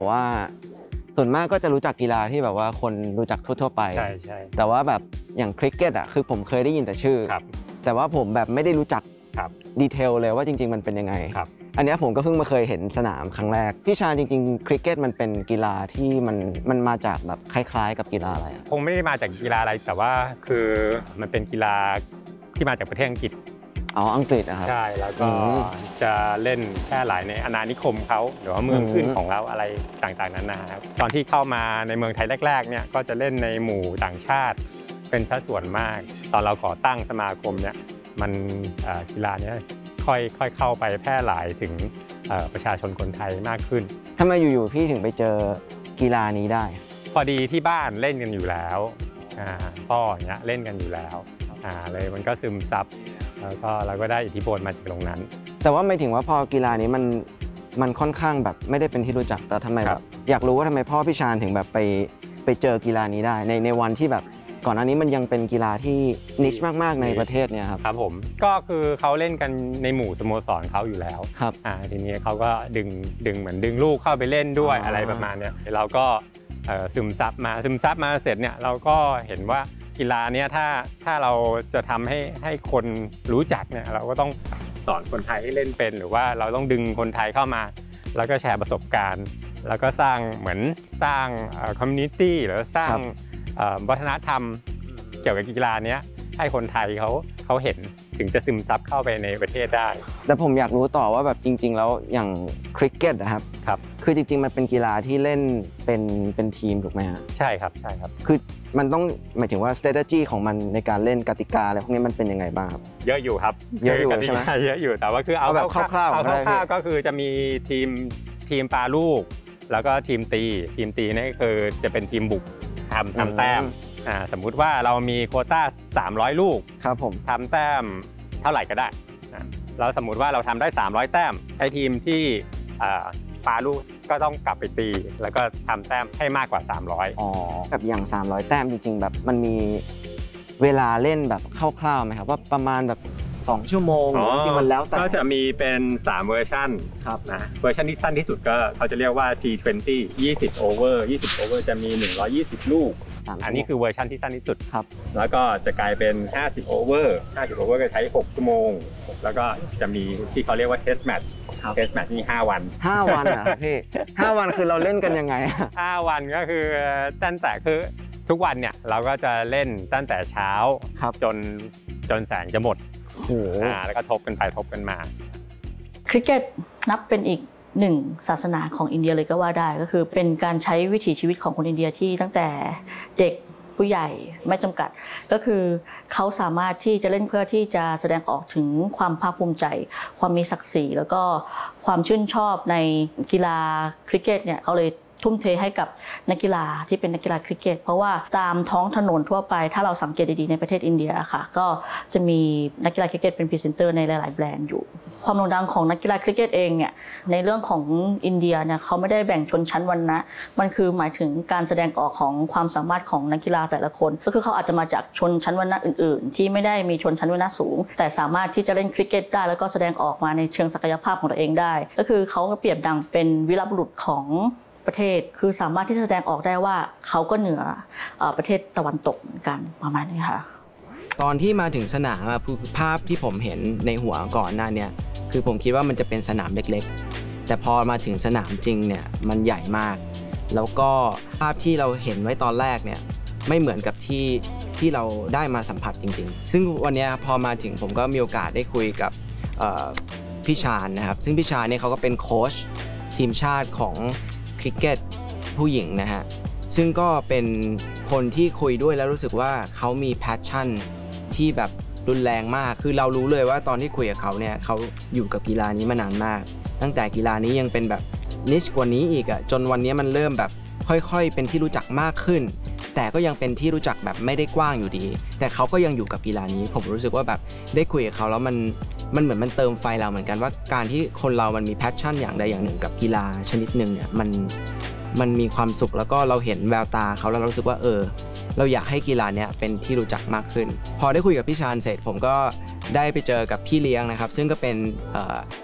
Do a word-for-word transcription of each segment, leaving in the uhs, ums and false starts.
ว่าส่วนมากก็จะรู้จักกีฬาที่แบบว่าคนรู้จักทั่วๆไปใช่ใช่แต่ว่าแบบอย่างคริกเก็ตอ่ะคือผมเคยได้ยินแต่ชื่อแต่ว่าผมแบบไม่ได้รู้จักดีเทลเลยว่าจริงๆมันเป็นยังไงอันนี้ผมก็เพิ่งมาเคยเห็นสนามครั้งแรกพี่ชาจริงๆคริกเก็ตมันเป็นกีฬาที่มันมันมาจากแบบคล้ายๆกับกีฬาอะไรคงไม่ได้มาจากกีฬาอะไรแต่ว่าคือมันเป็นกีฬาที่มาจากประเทศอังกฤษอ๋ออังกฤษนะครับใช่แล้วก็จะเล่นแพร่หลายในอาณานิคมเขาหรือว่าเมืองขึ้นของเราอะไรต่างๆนั้นนะครับตอนที่เข้ามาในเมืองไทยแรกๆเนี่ยก็จะเล่นในหมู่ต่างชาติเป็นสัดส่วนมากตอนเราก่อตั้งสมาคมเนี่ยมันกีฬานี้ค่อยค่อยเข้าไปแพร่หลายถึงประชาชนคนไทยมากขึ้นทำไมอยู่ๆพี่ถึงไปเจอกีฬานี้ได้พอดีที่บ้านเล่นกันอยู่แล้วพ่ออย่างเงี้ยเล่นกันอยู่แล้วเลยมันก็ซึมซับแล้วก็เราก็ได้อิทธิพลมาจากตรงนั้นแต่ว่าไม่ถึงว่าพอกีฬานี้มันมันค่อนข้างแบบไม่ได้เป็นที่รู้จักแต่ทำไมแบบอยากรู้ว่าทำไมพ่อพี่ชาญถึงแบบไปไปเจอกีฬานี้ได้ในในวันที่แบบก่อนหน้านี้มันยังเป็นกีฬาที่นิชมากๆในประเทศเนี่ยครับครับผมก็คือเขาเล่นกันในหมู่สโมสรเขาอยู่แล้วครับอ่าทีนี้เขาก็ดึงดึงเหมือนดึงลูกเข้าไปเล่นด้วยอะไรประมาณนี้เราก็ซึมซับมาซึมซับมาเสร็จเนี่ยเราก็เห็นว่ากีฬาเนี้ยถ้าถ้าเราจะทำให้ให้คนรู้จักเนี่ยเราก็ต้องสอนคนไทยให้เล่นเป็นหรือว่าเราต้องดึงคนไทยเข้ามาแล้วก็แชร์ประสบการณ์แล้วก็สร้างเหมือนสร้างคอมมูนิตี้หรือสร้างวัฒนธรรมเกี่ยวกับกีฬานี้ให้คนไทยเขาเขาเห็นถึงจะซึมซับเข้าไปในประเทศได้แต่ผมอยากรู้ต่อว่าแบบจริงๆแล้วอย่างคริกเก็ตนะครับครับคือจริงๆมันเป็นกีฬาที่เล่นเป็นเป็นทีมถูกไหมฮะใช่ครับใช่ครับคือมันต้องหมายถึงว่า strategy ของมันในการเล่นกติกาอะไรพวกนี้มันเป็นยังไงบ้างครับเยอะอยู่ครับเยอะอยู่ใช่ไหมเยอะอยู่แต่ว่าคือเอาแบบคร่าวๆเอาคร่าวๆก็คือจะมีทีมทีมปาลูกแล้วก็ทีมตีทีมตีนี่คือจะเป็นทีมบุกทำทำแต้มสมมุติว่าเรามีโควต้าสามร้อยลูกครับผมทำแต้มเท่าไหร่ก็ได้เราสมมุติว่าเราทำได้สามร้อยแต้มไอ้ทีมที่ปาลูกก็ต้องกลับไปตีแล้วก็ทำแต้มให้มากกว่าสามร้อยอ๋อแบบอย่างสามร้อยแต้มจริงๆแบบมันมีเวลาเล่นแบบคร่าวๆไหมครับว่าประมาณแบบสองชั่วโมงจริงๆมันแล้วแต่ก็จะมีเป็นสามเวอร์ชันครับนะเวอร์ชันที่สั้นที่สุดก็เขาจะเรียกว่า ที ยี่สิบ ยี่สิบโอเวอร์ยี่สิบโอเวอร์จะมีหนึ่งร้อยยี่สิบลูกอันนี้คือเวอร์ชันที่สั้นที่สุดครับแล้วก็จะกลายเป็นห้าสิบโอเวอร์ห้าสิบโอเวอร์ก็ใช้หกชั่วโมงแล้วก็จะมีที่เขาเรียกว่าเทสแมตช์เทสแมตช์นี่ห้าวันห้าวันอ่ะพี่ห้าวันคือเราเล่นกันยังไงห้าวันก็คือตั้งแต่คือทุกวันเนี่ยเราก็จะเล่นตั้งแต่เช้าจนจนแสงจะหมดอ่าแล้วก็ทบกันไปทบกันมาคริกเก็ตนับเป็นอีกหนึ่งศาสนาของอินเดียเลยก็ว่าได้ก็คือเป็นการใช้วิถีชีวิตของคนอินเดียที่ตั้งแต่เด็กผู้ใหญ่ไม่จำกัดก็คือเขาสามารถที่จะเล่นเพื่อที่จะแสดงออกถึงความภาคภูมิใจความมีศักดิ์ศรีแล้วก็ความชื่นชอบในกีฬาคริกเก็ตเนี่ยเขาเลยทุ่มเทให้กับนักกีฬาที่เป็นนักกีฬาคริกเก็ตเพราะว่าตามท้องถนนทั่วไปถ้าเราสังเกตดีๆในประเทศอินเดียค่ะก็จะมีนักกีฬาคริกเก็ตเป็นพรีเซนเตอร์ในหลายๆแบรนด์อยู่ความโด่งดังของนักกีฬาคริกเก็ตเองเนี่ยในเรื่องของอินเดียเนี่ยเขาไม่ได้แบ่งชนชั้นวรรณะมันคือหมายถึงการแสดงออกของความสามารถของนักกีฬาแต่ละคนก็คือเขาอาจจะมาจากชนชั้นวรรณะอื่นๆที่ไม่ได้มีชนชั้นวรรณะสูงแต่สามารถที่จะเล่นคริกเก็ตได้แล้วก็แสดงออกมาในเชิงศักยภาพของตัวเองได้ก็คือเขาเปรียบดังเป็นวีรบุรุษของประเทศคือสามารถที่จะแสดงออกได้ว่าเขาก็เหนือประเทศตะวันตกเหมือนกันประมาณนี้ค่ะตอนที่มาถึงสนามภาพที่ผมเห็นในหัวก่อนหน้านี้คือผมคิดว่ามันจะเป็นสนามเล็กๆแต่พอมาถึงสนามจริงเนี่ยมันใหญ่มากแล้วก็ภาพที่เราเห็นไว้ตอนแรกเนี่ยไม่เหมือนกับที่ที่เราได้มาสัมผัสจริงๆซึ่งวันนี้พอมาถึงผมก็มีโอกาสได้คุยกับพี่ชาญนะครับซึ่งพี่ชาญเนี่ยเขาก็เป็นโค้ชทีมชาติของคริกเก็ตผู้หญิงนะฮะซึ่งก็เป็นคนที่คุยด้วยแล้วรู้สึกว่าเขามีแพชชั่นที่แบบรุนแรงมากคือเรารู้เลยว่าตอนที่คุยกับเขาเนี่ยเขาอยู่กับกีฬานี้มานานมากตั้งแต่กีฬานี้ยังเป็นแบบนิชกว่านี้อีกอ่ะจนวันนี้มันเริ่มแบบค่อยๆเป็นที่รู้จักมากขึ้นแต่ก็ยังเป็นที่รู้จักแบบไม่ได้กว้างอยู่ดีแต่เขาก็ยังอยู่กับกีฬานี้ผมรู้สึกว่าแบบได้คุยกับเขาแล้วมันมันเหมือนมันเติมไฟเราเหมือนกันว่าการที่คนเรามันมีแพชชั่นอย่างใดอย่างหนึ่งกับกีฬาชนิดหนึ่งเนี่ยมันมันมีความสุขแล้วก็เราเห็นแววตาเขาแล้วเรารู้สึกว่าเออเราอยากให้กีฬาเนี้ยเป็นที่รู้จักมากขึ้นพอได้คุยกับพี่ชาญเสร็จผมก็ได้ไปเจอกับพี่เลี้ยงนะครับซึ่งก็เป็น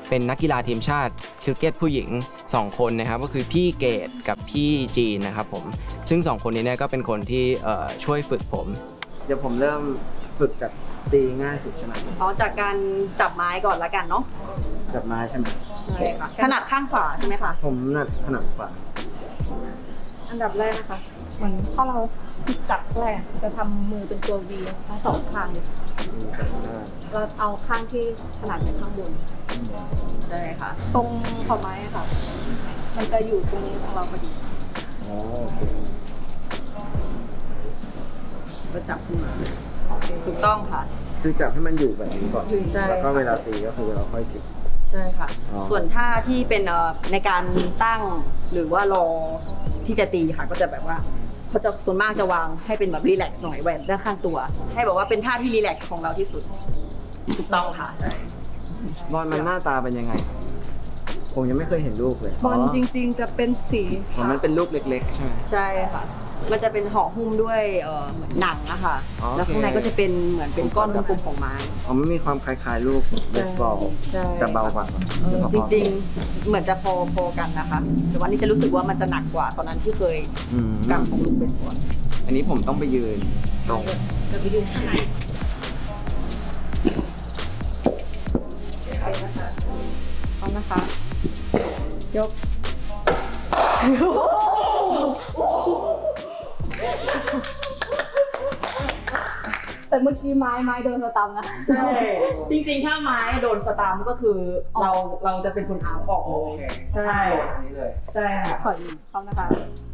เป็นนักกีฬาทีมชาติคริกเก็ตผู้หญิงสองคนนะครับก็คือพี่เกดกับพี่จีนนะครับผมซึ่งสองคนนี้เนี่ยก็เป็นคนที่ช่วยฝึกผมเดี๋ยวผมเริ่มฝึกกับตีง่ายสุดใช่ไหมอ๋อจากการจับไม้ก่อนละกันเนาะจับไม้ใช่ไหมใช่ค่ะถนัดข้างขวาใช่ไหมคะผมถนัดถนัดขวาอันดับแรกนะคะเหมือนถ้าเราจับแรกจะทำมือเป็นตัว V ทั้งสองข้างเลยเราเอาข้างที่ถนัดเป็นข้างบนใช่ค่ะตรงขอบไม้ค่ะมันจะอยู่ตรงนี้ของเราพอดีอ๋อโอเคก็จับขึ้นมาถูกต้องค่ะคือจับให้มันอยู่แบบนี้ก่อนแล้วก็เวลาตีก็คือเราค่อยเก็บใช่ค่ะส่วนท่าที่เป็นในการตั้งหรือว่ารอที่จะตีค่ะก็จะแบบว่าเขาจะส่วนมากจะวางให้เป็นแบบรีแลกซ์หน่อยแหวนด้านข้างตัวให้แบบว่าเป็นท่าที่รีแลกซ์ของเราที่สุดถูกต้องค่ะบอลมันหน้าตาเป็นยังไงผมยังไม่เคยเห็นลูกเลยบอลจริงๆจะเป็นสีมันเป็นลูกเล็กๆใช่ไหมใช่ค่ะมันจะเป็นห่อหุ้มด้วยเหมือนหนังอะค่ะแล้วข้างในก็จะเป็นเหมือนเป็นก้อนกลมๆของไม้อ๋อมันมีความคล้ายๆลูกเบสบอลแต่เบากว่าจริงๆเหมือนจะพอๆกันนะคะแต่วันนี้จะรู้สึกว่ามันจะหนักกว่าตอนนั้นที่เคยกำของลูกเบสบอลอันนี้ผมต้องไปยืนตรงจะไปยืนข้างในเอานะคะยกแต่เมื่อกี้ไม้ไม้โดนสตัมนะใช่จริงๆถ้าไม้โดนสตัมก็คือเราเราจะเป็นคนเอาออกเลยใช่ใช่ค่ะขอยืนเข้านะคะ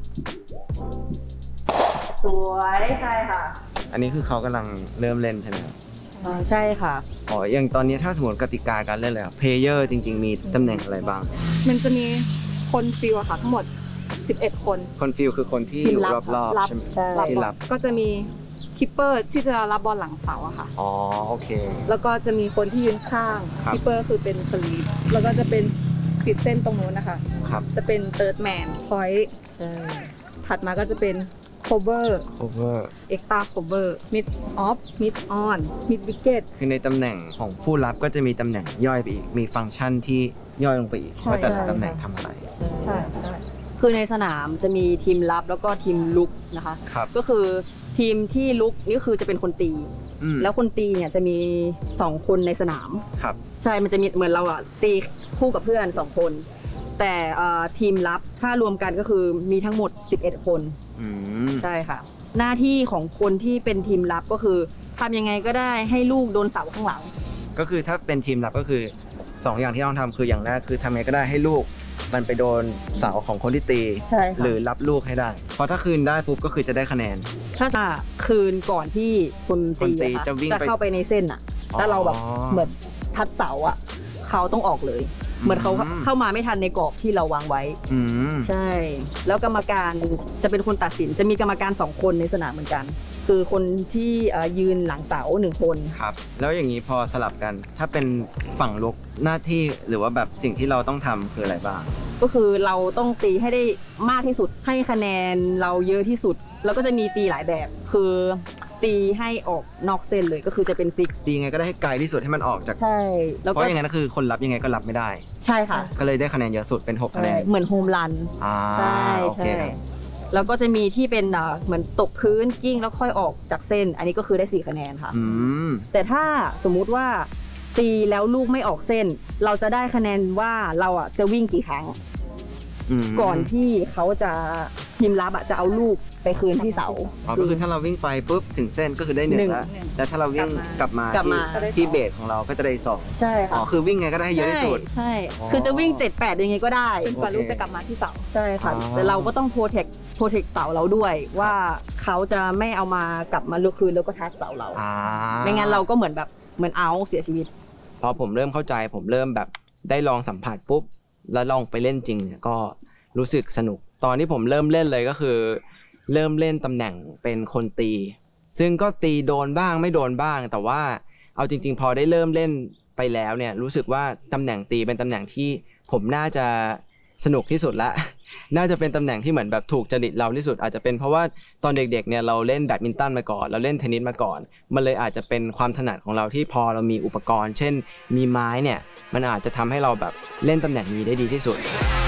สวยใช่ค่ะอันนี้คือเขากำลังเริ่มเล่นใช่ไหมใช่ค่ะอ๋ออย่างตอนนี้ถ้าสมมติกติกาการเล่นเลยเพลเยอร์จริงๆมีตำแหน่งอะไรบ้างมันจะมีคนฟิลอะค่ะทั้งหมดสิบเอ็ดคนคนฟิลคือคนที่อยู่รอบๆใช่ไหมที่รับก็จะมีคิปเปอร์ที่จะรับบอลหลังเสาอะค่ะอ๋อโอเคแล้วก็จะมีคนที่ยืนข้างคิปเปอร์คือเป็นสลีปแล้วก็จะเป็นติดเส้นตรงนู้นนะคะครับจะเป็นเติร์ดแมนพอยต์ถัดมาก็จะเป็นโคเวอร์โคเวอร์เอ็กซ์ตาโคเวอร์มิดออฟมิดออนมิดวิกเก็ตคือในตำแหน่งของผู้รับก็จะมีตำแหน่งย่อยไปอีกมีฟังก์ชันที่ย่อยลงไปอีกว่าแต่ละตำแหน่งทำอะไรใช่ใช่คือในสนามจะมีทีมรับแล้วก็ทีมลุกนะคะก็คือทีมที่ลุกนี่คือจะเป็นคนตีแล้วคนตีเนี่ยจะมีสองคนในสนามครับใช่มันจะมีเหมือนเราอะตีคู่กับเพื่อนสองคนแต่ทีมรับถ้ารวมกันก็คือมีทั้งหมดสิบเอ็ดคนใช่ค่ะหน้าที่ของคนที่เป็นทีมรับก็คือทำยังไงก็ได้ให้ลูกโดนเสาข้างหลังก็คือถ้าเป็นทีมรับก็คือสองอย่างที่ต้องทำคืออย่างแรกคือทำยังไงก็ได้ให้ลูกมันไปโดนเสาของคนที่ตีหรือรับลูกให้ได้เพราะถ้าคืนได้ปุ๊บก็คือจะได้คะแนนถ้าจะคืนก่อนที่คนตีจะวิ่งจะเข้าไปในเส้นอ่ะถ้าเราแบบเหมือนทัดเสาอ่ะเขาต้องออกเลยเหมือนเขาเข้ามาไม่ทันในกรอบที่เราวางไว้ใช่แล้วกรรมการจะเป็นคนตัดสินจะมีกรรมการสองคนในสนามเหมือนกันคือคนที่ยืนหลังเสาหนึ่งคนครับแล้วอย่างนี้พอสลับกันถ้าเป็นฝั่งลุกหน้าที่หรือว่าแบบสิ่งที่เราต้องทำคืออะไรบ้างก็คือเราต้องตีให้ได้มากที่สุดให้คะแนนเราเยอะที่สุดแล้วก็จะมีตีหลายแบบคือตีให้ออกนอกเส้นเลยก็คือจะเป็นซิกตีไงก็ได้ให้ไกลที่สุดให้มันออกจากใช่เพราะอย่างนั้นก็คือคนรับยังไงก็รับไม่ได้ใช่ค่ะก็เลยได้คะแนนเยอะสุดเป็นหกคะแนนเหมือนโฮมรันใช่ใช่แล้วก็จะมีที่เป็นเหมือนตกพื้นกิ้งแล้วค่อยออกจากเส้นอันนี้ก็คือได้สี่คะแนนค่ะแต่ถ้าสมมุติว่าตีแล้วลูกไม่ออกเส้นเราจะได้คะแนนว่าเราอ่ะจะวิ่งกี่ครั้งก่อนที่เขาจะทีมรับอ่ะจะเอาลูกไปคืนที่เสาอ๋อก็คือถ้าเราวิ่งไปปุ๊บถึงเส้นก็คือได้หนึ่งแล้วแต่ถ้าเราวิ่งกลับมาที่เบสของเราก็จะได้สองใช่ค่ะอ๋อคือวิ่งไงก็ได้เยอะที่สุดใช่คือจะวิ่งเจ็ดแปดยังไงก็ได้จนกว่าลูกจะกลับมาที่เสาใช่ค่ะแต่เราก็ต้องโปรเทคโปรเทคเสาเราด้วยว่าเขาจะไม่เอามากลับมาลูกคืนแล้วก็ทัชเสาเราไม่งั้นเราก็เหมือนแบบเหมือนเอาเสียชีวิตพอผมเริ่มเข้าใจผมเริ่มแบบได้ลองสัมผัสปุ๊บแล้วลองไปเล่นจริงเนี่ยก็รู้สึกสนุกตอนที่ผมเริ่มเล่นเลยก็คือเริ่มเล่นตำแหน่งเป็นคนตีซึ่งก็ตีโดนบ้างไม่โดนบ้างแต่ว่าเอาจริงๆพอได้เริ่มเล่นไปแล้วเนี่ยรู้สึกว่าตำแหน่งตีเป็นตำแหน่งที่ผมน่าจะสนุกที่สุดละน่าจะเป็นตำแหน่งที่เหมือนแบบถูกจริตเราที่สุดอาจจะเป็นเพราะว่าตอนเด็กๆเนี่ยเราเล่นแบดมินตันมาก่อนเราเล่นเทนนิสมาก่อนมันเลยอาจจะเป็นความถนัดของเราที่พอเรามีอุปกรณ์เช่นมีไม้เนี่ยมันอาจจะทำให้เราแบบเล่นตำแหน่งนี้ได้ดีที่สุด